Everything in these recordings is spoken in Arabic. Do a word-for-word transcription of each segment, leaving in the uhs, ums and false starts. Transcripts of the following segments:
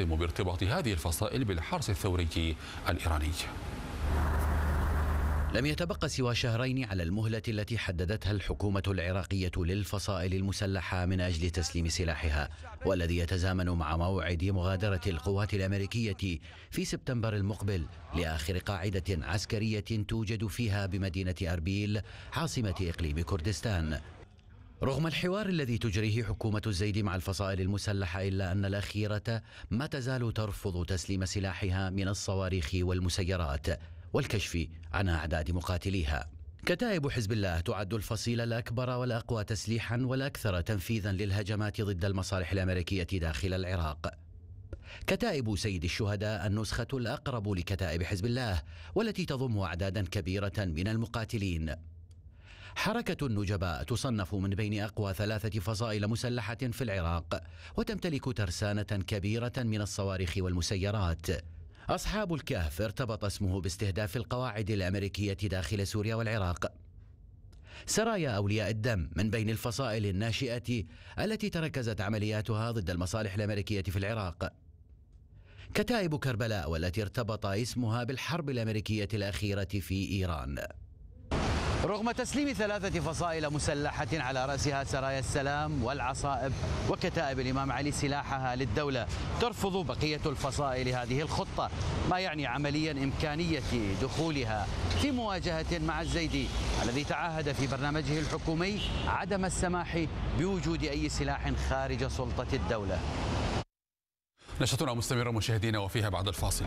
يصطدم بارتباط هذه الفصائل بالحرس الثوري الإيراني. لم يتبقى سوى شهرين على المهلة التي حددتها الحكومة العراقية للفصائل المسلحة من أجل تسليم سلاحها، والذي يتزامن مع موعد مغادرة القوات الأمريكية في سبتمبر المقبل لآخر قاعدة عسكرية توجد فيها بمدينة أربيل عاصمة إقليم كردستان. رغم الحوار الذي تجريه حكومة الزيد مع الفصائل المسلحة، إلا أن الأخيرة ما تزال ترفض تسليم سلاحها من الصواريخ والمسيرات والكشف عن أعداد مقاتليها. كتائب حزب الله تعد الفصيل الأكبر والأقوى تسليحا والأكثر تنفيذا للهجمات ضد المصالح الأمريكية داخل العراق. كتائب سيد الشهداء النسخة الأقرب لكتائب حزب الله، والتي تضم أعدادا كبيرة من المقاتلين. حركة النجباء تصنف من بين أقوى ثلاثة فصائل مسلحة في العراق، وتمتلك ترسانة كبيرة من الصواريخ والمسيرات. أصحاب الكهف ارتبط اسمه باستهداف القواعد الأمريكية داخل سوريا والعراق. سرايا أولياء الدم من بين الفصائل الناشئة التي تركزت عملياتها ضد المصالح الأمريكية في العراق. كتائب كربلاء، والتي ارتبط اسمها بالحرب الأمريكية الأخيرة في إيران. رغم تسليم ثلاثة فصائل مسلحة على رأسها سرايا السلام والعصائب وكتائب الإمام علي سلاحها للدولة، ترفض بقية الفصائل هذه الخطة، ما يعني عمليا إمكانية دخولها في مواجهة مع الزيدي الذي تعهد في برنامجه الحكومي عدم السماح بوجود أي سلاح خارج سلطة الدولة. نشرتنا مستمرة مشاهدينا، وفيها بعد الفاصل.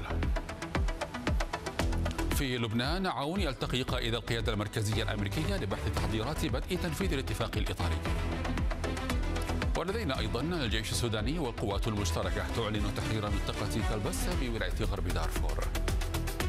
في لبنان، عون يلتقي قائد القيادة المركزية الأمريكية لبحث تحضيرات بدء تنفيذ الاتفاق الإطاري. ولدينا أيضا الجيش السوداني والقوات المشتركة تعلن تحرير منطقة كلبسة بولاية غرب دارفور.